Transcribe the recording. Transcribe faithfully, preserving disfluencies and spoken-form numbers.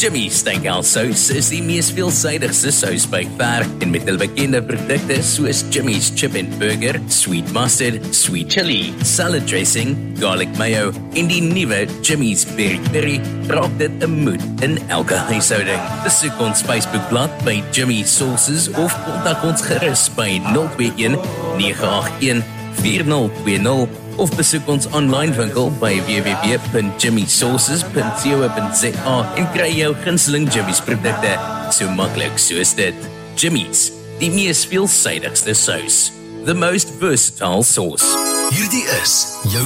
Jimmy's Steakhouse Sous is die mees veelsidigste sous by ver en met hul bekende produkte soos Jimmy's Chip and Burger, Sweet Mustard, Sweet Chili, Salad Dressing, Garlic Mayo en die nuwe Jimmy's Peri Peri raak dit 'n moed in elke huishouding. Besoek ons Facebookblad by Jimmy Sauces of kontak ons gerus by nul twee een nege agt een vier nul twee nul of besoek ons aanlyn winkel by w w w punt jimmy sauces punt co punt za en kry jou gunsteling Jimmy's produkte so maklik soos dit. Jimmy's, die mees veelsidigste sous. The most versatile sauce. Hierdie is jou